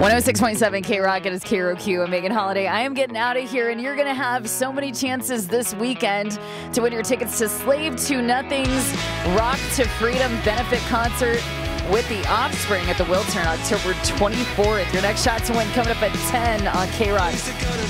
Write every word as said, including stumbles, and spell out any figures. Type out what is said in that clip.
one oh six point seven K-Rock, it is K R O Q and Megan Holiday. I am getting out of here, and you're going to have so many chances this weekend to win your tickets to Slave to Nothing's Rock to Freedom benefit concert with The Offspring at the Wiltern October twenty-fourth. Your next shot to win coming up at ten on K-Rock.